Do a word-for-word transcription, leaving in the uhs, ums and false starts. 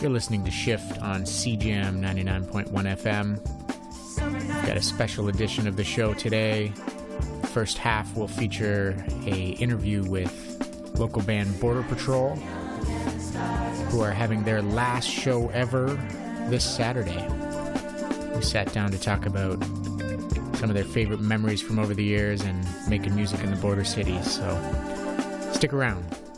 You're listening to Shift on C J M ninety-nine point one F M. We've got a special edition of the show today. The first half will feature a interview with local band Border Patrol, who are having their last show ever this Saturday. We sat down to talk about some of their favorite memories from over the years and making music in the border cities, so stick around.